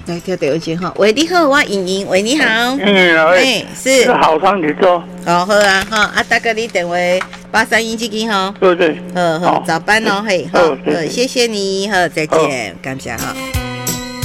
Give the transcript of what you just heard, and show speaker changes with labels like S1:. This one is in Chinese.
S1: 来跳电话机哈，喂，你好，我莹莹，喂，你好，是
S2: 好康你说，
S1: 好啊，哈，啊，大哥，你等位831这个哈，
S2: 对，
S1: 早班哦，嘿，好，谢谢你，好，再见，感谢哈。